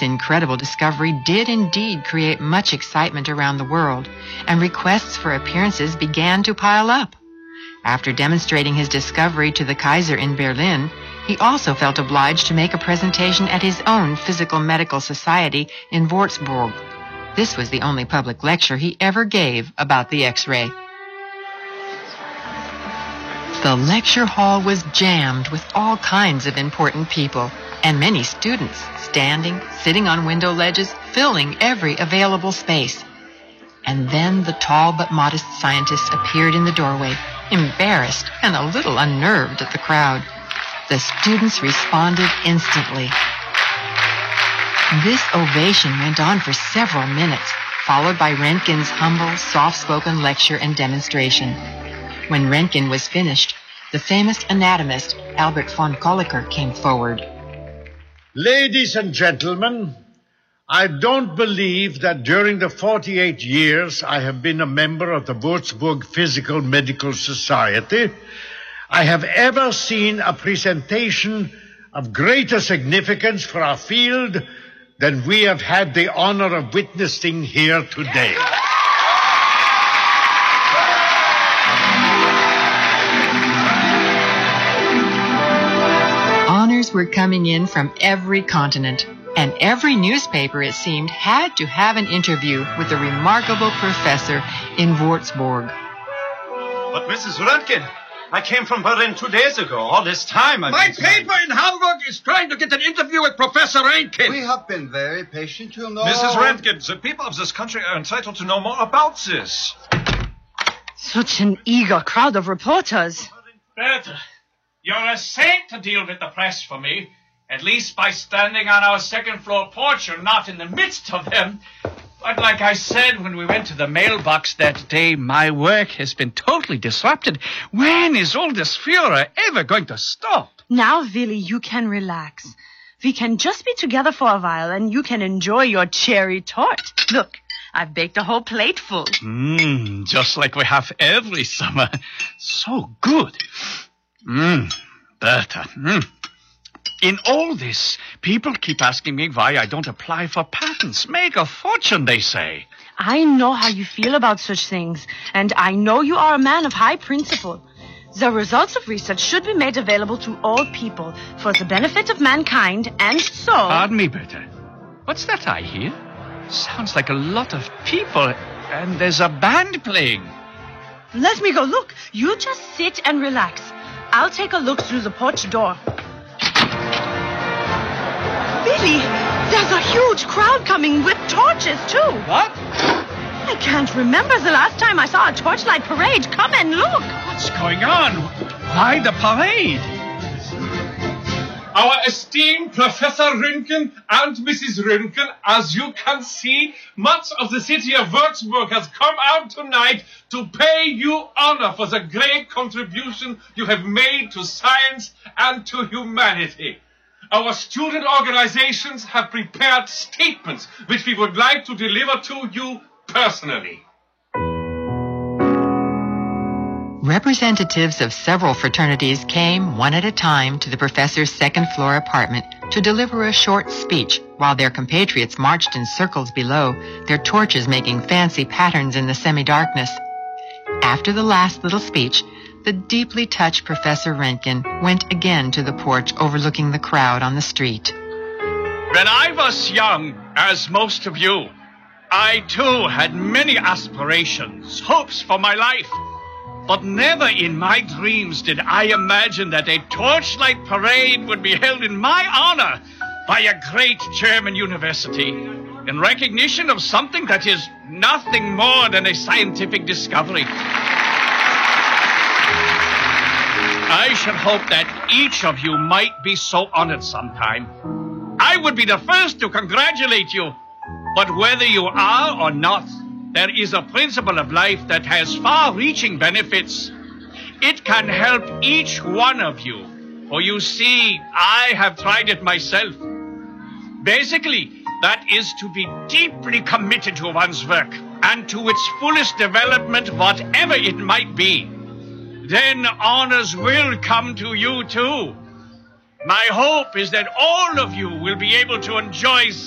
incredible discovery did indeed create much excitement around the world, and requests for appearances began to pile up. After demonstrating his discovery to the Kaiser in Berlin, he also felt obliged to make a presentation at his own Physical Medical Society in Würzburg. This was the only public lecture he ever gave about the X-ray. The lecture hall was jammed with all kinds of important people, and many students, standing, sitting on window ledges, filling every available space. And then the tall but modest scientist appeared in the doorway, embarrassed and a little unnerved at the crowd. The students responded instantly. This ovation went on for several minutes, followed by Röntgen's humble, soft-spoken lecture and demonstration. When Röntgen was finished, the famous anatomist Albert von Kolliker came forward. Ladies and gentlemen, I don't believe that during the 48 years I have been a member of the Würzburg Physical Medical Society, I have ever seen a presentation of greater significance for our field than we have had the honor of witnessing here today. Honors were coming in from every continent, and every newspaper, it seemed, had to have an interview with the remarkable professor in Würzburg. But Mrs. Röntgen, I came from Berlin 2 days ago. All this time My paper in Hamburg is trying to get an interview with Professor Röntgen. We have been very patient, you know. Mrs. Röntgen, the people of this country are entitled to know more about this. Such an eager crowd of reporters. Bertha, you're a saint to deal with the press for me. At least by standing on our second-floor porch, you're not in the midst of them. But like I said when we went to the mailbox that day, my work has been totally disrupted. When is all this furor ever going to stop? Now, Willy, you can relax. We can just be together for a while, and you can enjoy your cherry tart. Look, I've baked a whole plate full. Just like we have every summer. So good. Bertha, In all this, people keep asking me why I don't apply for patents. Make a fortune, they say. I know how you feel about such things, and I know you are a man of high principle. The results of research should be made available to all people for the benefit of mankind, and so... Pardon me, Bertha. What's that I hear? Sounds like a lot of people, and there's a band playing. Let me go look. You just sit and relax. I'll take a look through the porch door. Billy, there's a huge crowd coming with torches, too. What? I can't remember the last time I saw a torchlight parade. Come and look. What's going on? Why the parade? Our esteemed Professor Röntgen and Mrs. Röntgen, as you can see, much of the city of Würzburg has come out tonight to pay you honor for the great contribution you have made to science and to humanity. Our student organizations have prepared statements which we would like to deliver to you personally. Representatives of several fraternities came one at a time to the professor's second-floor apartment to deliver a short speech while their compatriots marched in circles below, their torches making fancy patterns in the semi-darkness. After the last little speech, the deeply touched Professor Röntgen went again to the porch overlooking the crowd on the street. When I was young, as most of you, I too had many aspirations, hopes for my life. But never in my dreams did I imagine that a torchlight parade would be held in my honor by a great German university in recognition of something that is nothing more than a scientific discovery. I should hope that each of you might be so honored sometime. I would be the first to congratulate you, but whether you are or not, there is a principle of life that has far-reaching benefits. It can help each one of you. For you see, I have tried it myself. Basically, that is to be deeply committed to one's work and to its fullest development, whatever it might be. Then honors will come to you too. My hope is that all of you will be able to enjoy